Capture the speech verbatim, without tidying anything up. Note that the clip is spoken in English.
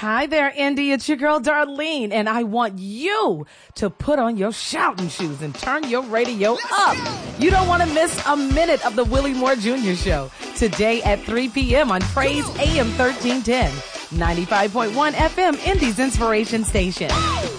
Hi there, Indy. It's your girl, Darlene, and I want you to put on your shouting shoes and turn your radio up. You don't want to miss a minute of the Willie Moore Junior Show today at three p.m. on Praise A M thirteen ten, ninety-five point one F M, Indy's Inspiration Station.